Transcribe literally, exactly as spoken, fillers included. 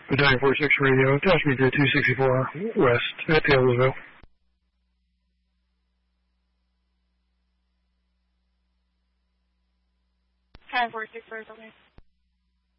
Battalion forty-six Radio, attach me to two sixty-four West at Taylorsville. Battalion forty-six, where's okay?